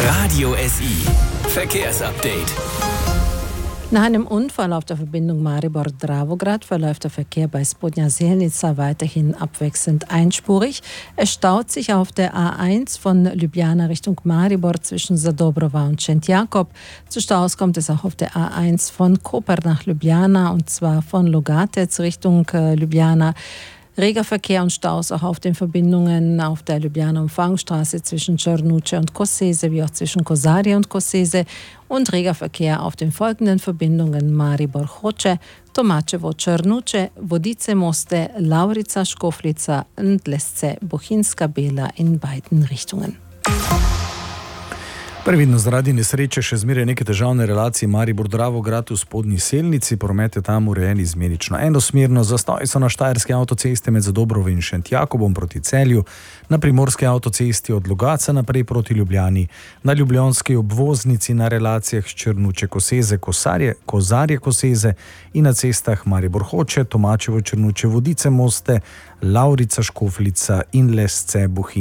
Radio SI Verkehrsupdate. Nach einem Unfall auf der Verbindung Maribor-Dravograd verläuft der Verkehr bei Spodnja Zelnica weiterhin abwechselnd einspurig. Es staut sich auf der A1 von Ljubljana Richtung Maribor zwischen Zadobrova und Šentjakov. Zu Staus kommt es auch auf der A1 von Koper nach Ljubljana, und zwar von Logatec Richtung Ljubljana. Reger Verkehr und Staus auch auf den Verbindungen auf der Ljubljana-Umfahrungsstraße zwischen Črnuče und Koseze, wie auch zwischen Kozarje und Koseze, und reger Verkehr auf den folgenden Verbindungen Maribor-Hoče, Tomačevo-Črnuče, Vodice-Moste, Laurica-Škofljica und Lesce-Bohinjska Bela in beiden Richtungen. Previdno, zaradi nesreče še zmeraj neke težavne relacije Maribor-Dravograd v spodnji Selnici, promet je tam urejen izmenično enosmerno, zastoji so na štajerski avtocesti med Zadobrovo in Šentjakovom proti Celju, na primorski avtocesti od Logatca naprej proti Ljubljani, na ljubljanski obvoznici na relacijah Črnuče-Koseze, Kozarje-Koseze in na cestah Maribor-Hoče, Tomačevo-Črnuče, Vodice-Moste, Laurica-Škofljica in Lesce-Bohinjska.